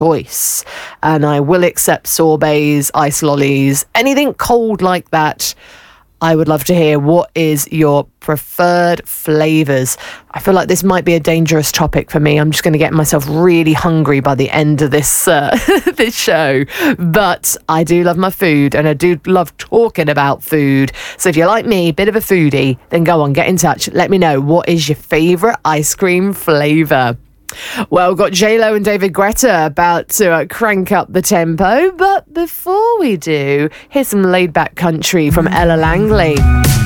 choice. And I will accept sorbets, ice lollies, anything cold like that. I would love to hear what is your preferred flavours. I feel like this might be a dangerous topic for me. I'm just going to get myself really hungry by the end of this this show. But I do love my food, and I do love talking about food. So if you're like me, a bit of a foodie, then go on, get in touch. Let me know, what is your favourite ice cream flavour? Well, we've got J-Lo and David Guetta about to crank up the tempo. But before we do, here's some laid-back country from Ella Langley.